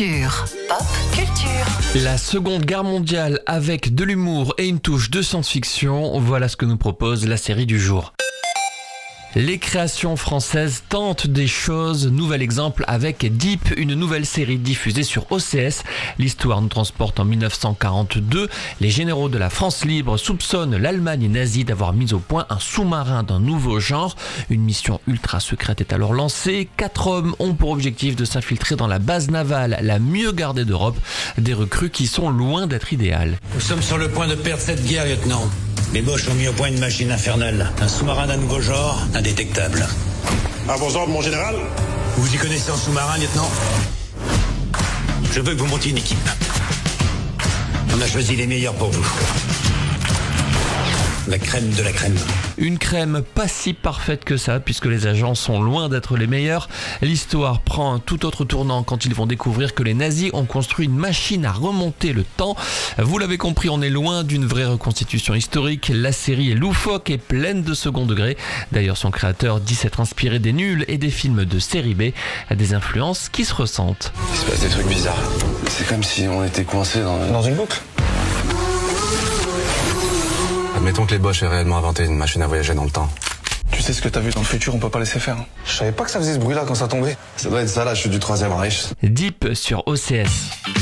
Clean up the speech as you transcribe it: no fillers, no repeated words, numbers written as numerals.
culture. Pop culture. La Seconde Guerre mondiale avec de l'humour et une touche de science-fiction, voilà ce que nous propose la série du jour. Les créations françaises tentent des choses. Nouvel exemple avec Deep, une nouvelle série diffusée sur OCS. L'histoire nous transporte en 1942. Les généraux de la France libre soupçonnent l'Allemagne nazie d'avoir mis au point un sous-marin d'un nouveau genre. Une mission ultra secrète est alors lancée. 4 hommes ont pour objectif de s'infiltrer dans la base navale la mieux gardée d'Europe. Des recrues qui sont loin d'être idéales. Nous sommes sur le point de perdre cette guerre, lieutenant. Les Boches ont mis au point une machine infernale. Un sous-marin d'un nouveau genre, indétectable. À vos ordres, mon général. Vous vous y connaissez en sous-marin, lieutenant? Je veux que vous montiez une équipe. On a choisi les meilleurs pour vous. La crème de la crème. Une crème pas si parfaite que ça, puisque les agents sont loin d'être les meilleurs. L'histoire prend un tout autre tournant quand ils vont découvrir que les nazis ont construit une machine à remonter le temps. Vous l'avez compris, on est loin d'une vraie reconstitution historique. La série est loufoque et pleine de second degré. D'ailleurs, son créateur dit s'être inspiré des nuls et des films de série B, des influences qui se ressentent. Il se passe des trucs bizarres. C'est comme si on était coincé dans une boucle. Admettons que les Boches aient réellement inventé une machine à voyager dans le temps. Tu sais ce que t'as vu dans le futur, on peut pas laisser faire. Je savais pas que ça faisait ce bruit-là quand ça tombait. Ça doit être ça là, je suis du Troisième Reich. Deep sur OCS.